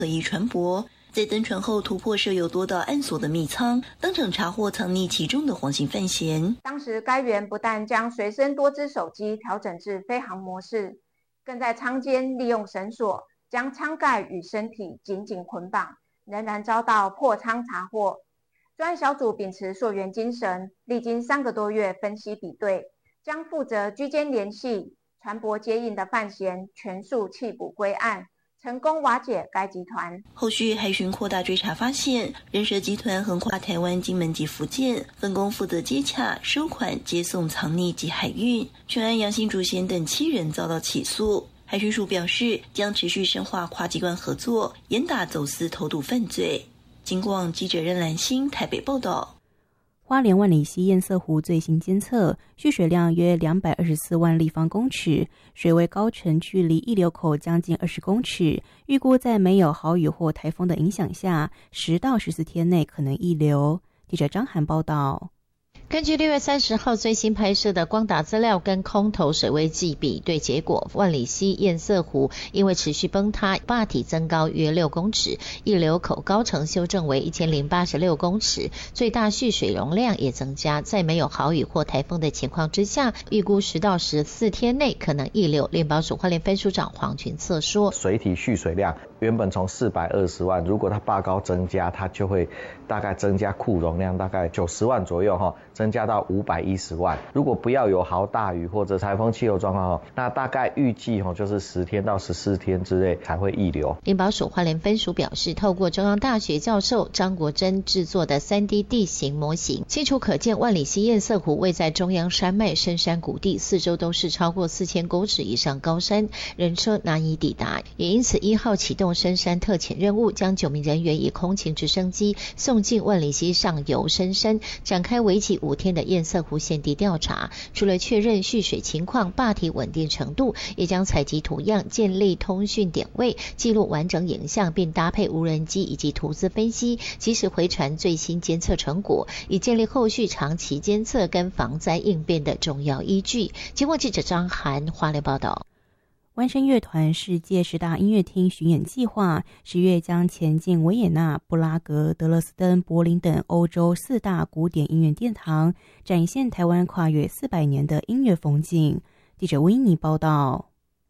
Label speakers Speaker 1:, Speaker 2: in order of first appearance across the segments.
Speaker 1: 恶意传播。在登船后突破设有多道暗锁的密仓，当场查获藏匿其中的黄姓犯嫌。
Speaker 2: 当时该员不但将随身多只手机调整至飞行模式，更在舱间利用绳索将舱盖与身体紧紧捆绑，仍然遭到破舱查获。专案小组秉持溯源精神，历经3个多月分析比对，将负责居间联系、船舶接应的犯嫌全数缉捕归案，成功瓦解该集团。
Speaker 1: 后续海巡扩大追查，发现人蛇集团横跨台湾、金门及福建，分工负责接洽、收款、接送、藏匿及海运。全案杨姓主嫌等7人遭到起诉。海巡署表示，将持续深化跨机关合作，严打走私偷渡犯罪。警广记者任兰心台北报道。
Speaker 3: 花莲万里溪堰塞湖最新监测，蓄水量约224万立方公尺，水位高程距离溢流口将近20公尺，预估在没有豪雨或台风的影响下，10到14天内可能溢流。记者张涵报道。
Speaker 4: 根据6月30号最新拍摄的光达资料跟空投水位计比对结果，万里溪堰塞湖因为持续崩塌，坝体增高约6公尺，溢流口高程修正为1086公尺，最大蓄水容量也增加。在没有豪雨或台风的情况之下，预估10到14天内可能溢流。联保署花莲分署长黄群策说，
Speaker 5: 水体蓄水量原本从420万，如果它坝高增加，它就会大概增加库容量大概90万左右增加到510万。如果不要有豪大雨或者台风气候状况那大概预计就是10天到14天之内才会溢流。
Speaker 4: 联保署花莲分署表示，透过中央大学教授张国珍制作的 3D 地形模型，清楚可见万里溪堰塞湖位在中央山脉深山谷地，四周都是超过4000公尺以上高山，人车难以抵达。也因此1号启动深山特遣任务，将9名人员以空勤直升机送进万里溪上游深山，展开为期5天的堰塞湖现地调查。除了确认蓄水情况、坝体稳定程度，也将采集图样、建立通讯点位、记录完整影像，并搭配无人机以及图资分析，及时回传最新监测成果，以建立后续长期监测跟防灾应变的重要依据。经过记者张涵花莲报道。
Speaker 3: 湾声乐团世界10大音乐厅巡演计划10月将前进维也纳、布拉格、德勒斯登、柏林等欧洲4大古典音乐殿堂，展现台湾跨越400年的音乐风景。记者维尼报道。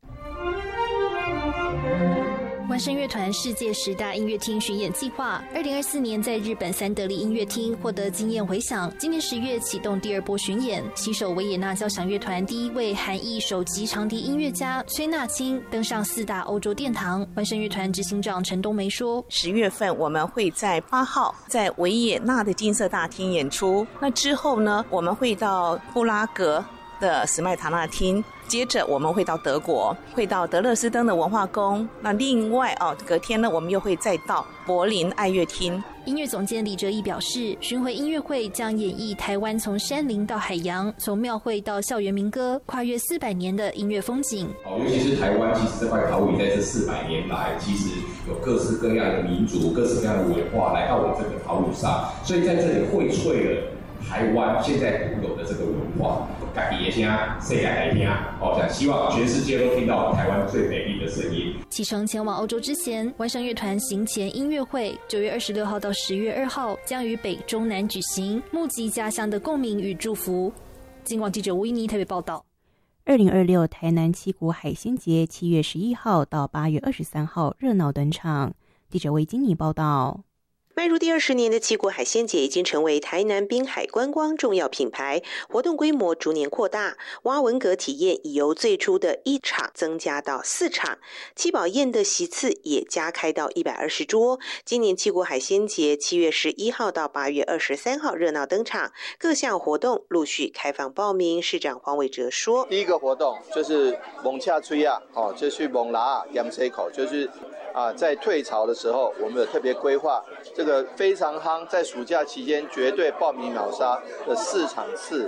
Speaker 6: 湾声乐团世界10大音乐厅巡演计划2024年在日本三得利音乐厅获得惊艳回响，今年10月启动第2波巡演，携手维也纳交响乐团第1位韩裔首席长笛音乐家崔纳青登上4大欧洲殿堂。湾声乐团执行长陈冬梅说
Speaker 7: ，10月份我们会在8号在维也纳的金色大厅演出，那之后呢，我们会到布拉格的史麦塔纳厅，接着我们会到德国，会到德勒斯登的文化宫，那另外隔天呢，我们又会再到柏林爱乐厅。
Speaker 6: 音乐总监李哲义表示，巡回音乐会将演绎台湾从山林到海洋，从庙会到校园民歌，跨越400年的音乐风景。
Speaker 8: 尤其是台湾，其实这块岛屿在这400年来，其实有各式各样的民族、各式各样的文化来到我们这个岛屿上，所以在这里荟萃了台湾现在独有的这个文化，自己的声，世界的声，希望全世界都听到台湾最美丽的声音。
Speaker 6: 启程前往欧洲之前，湾声乐团行前音乐会9月26号到10月2号将于北中南举行，募集家乡的共鸣与祝福。经广记者吴依妮台北报道。
Speaker 3: 2026台南七股海鲜节7月11号到8月23号热闹登场。记者魏金妮报道。
Speaker 9: 迈入第20年的七股海鲜节已经成为台南滨海观光重要品牌，活动规模逐年扩大，蛙文蛤体验已由最初的1场增加到4场，七宝宴的席次也加开到120桌。今年七股海鲜节7月11号到8月23号热闹登场，各项活动陆续开放报名。市长黄伟哲说，
Speaker 10: 第一个活动就是蒙恰吹啊，就去蒙拉盐水口，就是在退潮的时候，我们有特别规划这个非常夯，在暑假期间绝对报名秒杀的4场次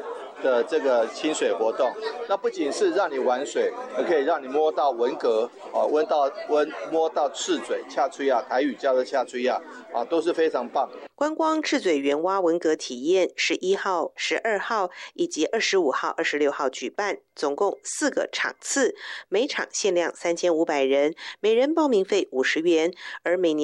Speaker 10: 的这个亲水活动。那不仅是让你玩水，也可以让你摸到文蛤摸到赤嘴恰吹啊，台语叫做恰吹啊，都是非常棒。
Speaker 9: 观光赤嘴园蛙文蛤体验11号、12号以及25号、26号举办，总共4个场次，每场限量3500人，每人报名费50元，而每年